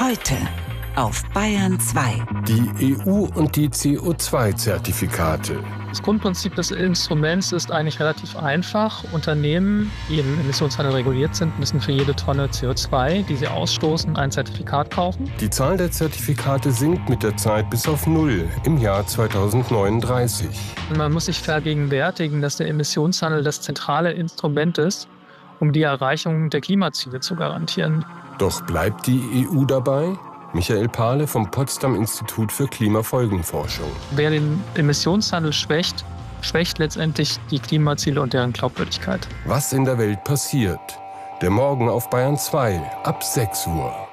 Heute auf Bayern 2. Die EU und die CO2-Zertifikate. Das Grundprinzip des Instruments ist eigentlich relativ einfach. Unternehmen, die im Emissionshandel reguliert sind, müssen für jede Tonne CO2, die sie ausstoßen, ein Zertifikat kaufen. Die Zahl der Zertifikate sinkt mit der Zeit bis auf 0 im Jahr 2039. Und man muss sich vergegenwärtigen, dass der Emissionshandel das zentrale Instrument ist, um die Erreichung der Klimaziele zu garantieren. Doch bleibt die EU dabei? Michael Pahle vom Potsdam Institut für Klimafolgenforschung. Wer den Emissionshandel schwächt, schwächt letztendlich die Klimaziele und deren Glaubwürdigkeit. Was in der Welt passiert? Der Morgen auf Bayern 2 ab 6 Uhr.